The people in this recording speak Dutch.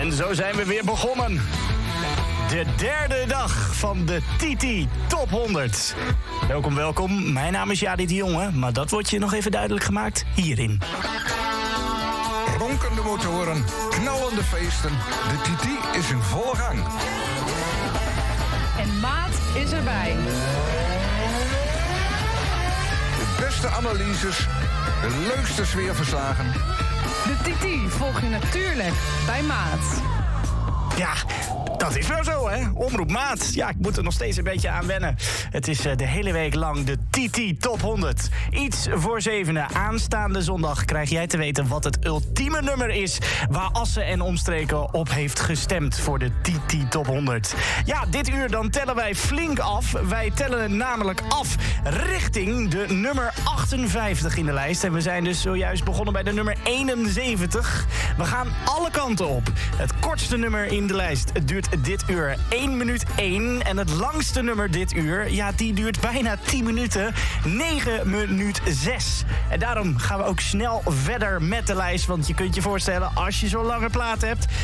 En zo zijn we weer begonnen. De derde dag van de TT Top 100. Welkom. Mijn naam is Jadi de Jonge, maar dat wordt je nog even duidelijk gemaakt hierin. Ronkende motoren, knallende feesten. De TT is in volle gang. En Maat is erbij. De beste analyses, de leukste sfeerverslagen. De TT volg je natuurlijk bij Maat. Ja, dat is wel zo, hè? Omroep Maat. Ja, ik moet er nog steeds een beetje aan wennen. Het is de hele week lang de TT Top 100. Iets voor 7. Aanstaande zondag krijg jij te weten wat het ultieme nummer is waar Assen en omstreken op heeft gestemd voor de TT Top 100. Ja, dit uur dan tellen wij flink af. Wij tellen namelijk af richting de nummer 58 in de lijst. En we zijn dus zojuist begonnen bij de nummer 71. We gaan alle kanten op. Het kortste nummer in de lijst. Het duurt dit uur 1 minuut 1. En het langste nummer dit uur, ja, die duurt bijna 10 minuten. 9 minuut 6. En daarom gaan we ook snel verder met de lijst. Want je kunt je voorstellen, als je zo'n lange plaat hebt,